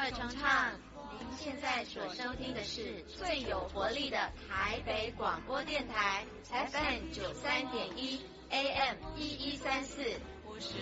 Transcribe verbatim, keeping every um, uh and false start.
二重唱。您现在所收听的是最有活力的台北广播电台 F M 九三点一 A M 一一三四